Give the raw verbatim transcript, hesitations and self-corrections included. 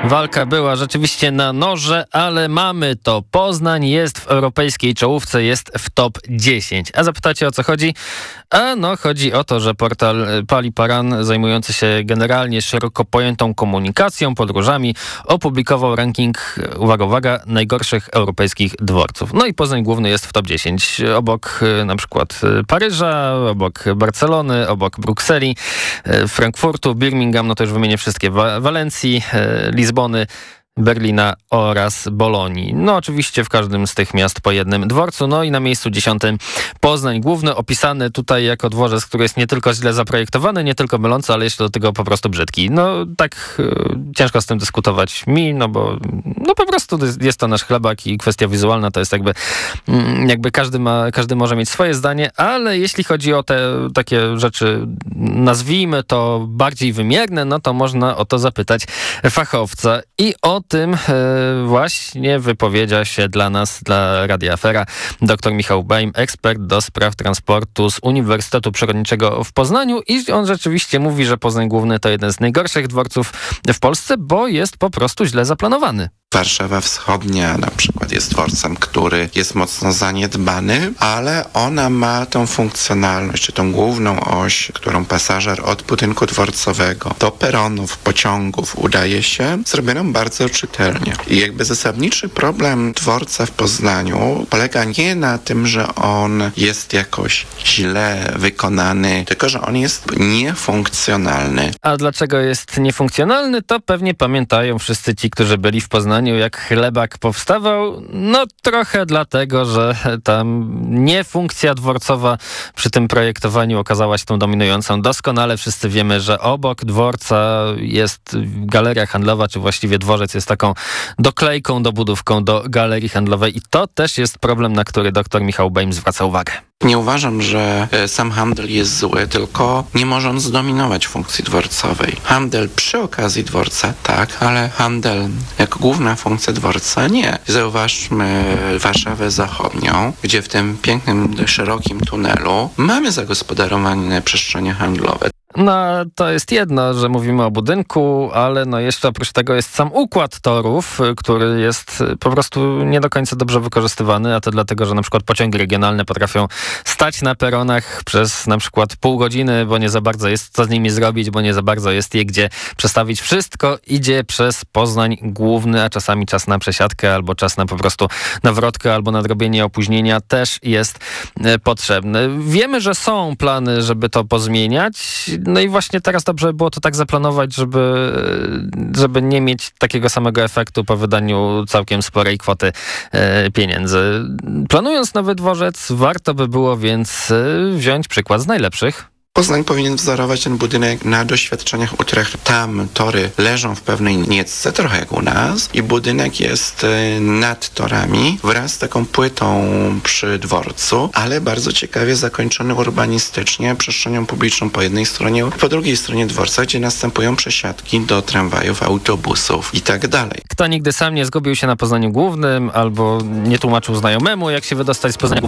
Walka była rzeczywiście na noże, ale mamy to. Poznań jest w europejskiej czołówce, jest w top dziesięć. A zapytacie, o co chodzi? A no, chodzi o to, że portal Paliparan, zajmujący się generalnie szeroko pojętą komunikacją, podróżami, opublikował ranking, uwaga, uwaga, najgorszych europejskich dworców. No i Poznań główny jest w top dziesięć. Obok na przykład Paryża, obok Barcelony, obok Brukseli, Frankfurtu, Birmingham, no to już wymienię wszystkie, Wa- Walencji, Lizbony, Berlina oraz Bolonii. No oczywiście w każdym z tych miast po jednym dworcu. No i na miejscu dziesiątym Poznań główny, opisany tutaj jako dworzec, który jest nie tylko źle zaprojektowany, nie tylko mylący, ale jeszcze do tego po prostu brzydki. No tak y, ciężko z tym dyskutować mi, no bo no po prostu jest to nasz chlebak i kwestia wizualna to jest jakby, mm, jakby każdy ma, każdy może mieć swoje zdanie, ale jeśli chodzi o te takie rzeczy, nazwijmy to bardziej wymierne, no to można o to zapytać fachowca. I o tym e, właśnie wypowiedział się dla nas, dla Radia Afera, dr Michał Bejm, ekspert do spraw transportu z Uniwersytetu Przyrodniczego w Poznaniu i on rzeczywiście mówi, że Poznań Główny to jeden z najgorszych dworców w Polsce, bo jest po prostu źle zaplanowany. Warszawa Wschodnia na przykład jest dworcem, który jest mocno zaniedbany, ale ona ma tą funkcjonalność, czy tą główną oś, którą pasażer od budynku dworcowego do peronów, pociągów udaje się, zrobioną bardzo czytelnie. I jakby zasadniczy problem dworca w Poznaniu polega nie na tym, że on jest jakoś źle wykonany, tylko że on jest niefunkcjonalny. A dlaczego jest niefunkcjonalny, to pewnie pamiętają wszyscy ci, którzy byli w Poznaniu, jak chlebak powstawał. No trochę dlatego, że tam niefunkcja dworcowa przy tym projektowaniu okazała się tą dominującą. Doskonale wszyscy wiemy, że obok dworca jest galeria handlowa, czy właściwie dworzec jest taką doklejką, dobudówką do galerii handlowej i to też jest problem, na który dr Michał Bejm zwraca uwagę. Nie uważam, że sam handel jest zły, tylko nie może on zdominować funkcji dworcowej. Handel przy okazji dworca tak, ale handel jako główna funkcja dworca nie. Zauważmy Warszawę Zachodnią, gdzie w tym pięknym, szerokim tunelu mamy zagospodarowane przestrzenie handlowe. No to jest jedno, że mówimy o budynku, ale no jeszcze oprócz tego jest sam układ torów, który jest po prostu nie do końca dobrze wykorzystywany, a to dlatego, że na przykład pociągi regionalne potrafią stać na peronach przez na przykład pół godziny, bo nie za bardzo jest co z nimi zrobić, bo nie za bardzo jest je gdzie przestawić. Wszystko idzie przez Poznań Główny, a czasami czas na przesiadkę, albo czas na po prostu nawrotkę, albo nadrobienie opóźnienia też jest potrzebny. Wiemy, że są plany, żeby to pozmieniać. No i właśnie teraz dobrze było to tak zaplanować, żeby, żeby nie mieć takiego samego efektu po wydaniu całkiem sporej kwoty e, pieniędzy. Planując nowy dworzec, warto by było więc wziąć przykład z najlepszych. Poznań powinien wzorować ten budynek na doświadczeniach Utrechtu. Tam tory leżą w pewnej niecce, trochę jak u nas, i budynek jest nad torami wraz z taką płytą przy dworcu, ale bardzo ciekawie zakończony urbanistycznie przestrzenią publiczną po jednej stronie, po drugiej stronie dworca, gdzie następują przesiadki do tramwajów, autobusów i tak dalej. Kto nigdy sam nie zgubił się na Poznaniu Głównym albo nie tłumaczył znajomemu, jak się wydostać z Poznania